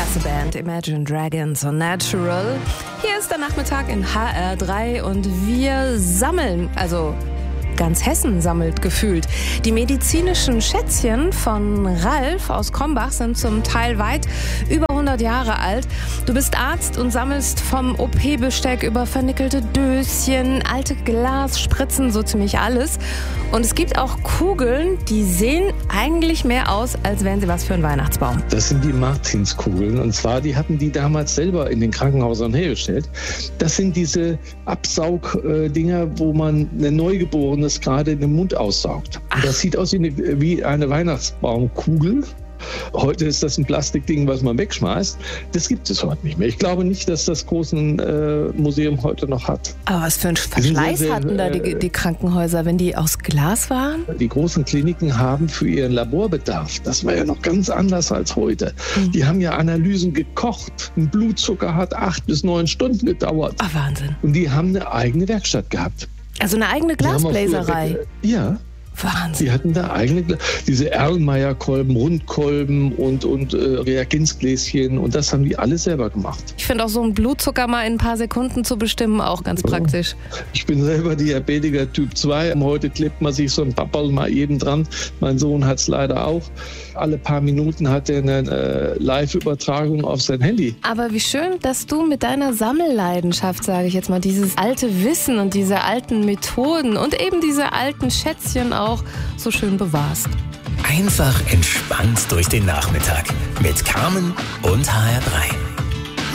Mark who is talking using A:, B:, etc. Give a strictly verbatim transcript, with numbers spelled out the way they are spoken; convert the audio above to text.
A: Klasse Band, Imagine Dragons und Natural. Hier ist der Nachmittag in H R drei und wir sammeln, also ganz Hessen sammelt gefühlt. Die medizinischen Schätzchen von Ralf aus Krombach sind zum Teil weit über hundert Jahre alt. Du bist Arzt und sammelst vom O P-Besteck über vernickelte Döschen, alte Glasspritzen, so ziemlich alles. Und es gibt auch Kugeln, die sehen eigentlich mehr aus, als wären sie was für einen Weihnachtsbaum.
B: Das sind die Martinskugeln. Und zwar, die hatten die damals selber in den Krankenhäusern hergestellt. Das sind diese Absaugdinger, wo man eine Neugeborene gerade in den Mund aussaugt. Und das sieht aus wie eine, wie eine Weihnachtsbaumkugel. Heute ist das ein Plastikding, was man wegschmeißt. Das gibt es heute nicht mehr. Ich glaube nicht, dass das große äh, Museum heute noch hat.
A: Aber was für einen Verschleiß sehr, sehr, hatten da die, die Krankenhäuser, wenn die aus Glas waren?
B: Die großen Kliniken haben für ihren Laborbedarf, das war ja noch ganz anders als heute, mhm. die haben ja Analysen gekocht. Ein Blutzucker hat acht bis neun Stunden gedauert.
A: Ach, Wahnsinn.
B: Und die haben eine eigene Werkstatt gehabt.
A: Also eine eigene Glasbläserei?
B: Ja.
A: Wahnsinn.
B: Die hatten da eigene, diese Erlenmeyer-Kolben, Rundkolben und, und äh, Reagenzgläschen und das haben die alle selber gemacht.
A: Ich finde auch so einen Blutzucker mal in ein paar Sekunden zu bestimmen auch ganz ja. praktisch.
B: Ich bin selber Diabetiker Typ zwei. Heute klebt man sich so ein Papperl mal eben dran. Mein Sohn hat es leider auch. Alle paar Minuten hat er eine äh, Live-Übertragung auf sein Handy.
A: Aber wie schön, dass du mit deiner Sammelleidenschaft, sage ich jetzt mal, dieses alte Wissen und diese alten Methoden und eben diese alten Schätzchen auch so schön bewahrst.
C: Einfach entspannt durch den Nachmittag mit Carmen und H R drei.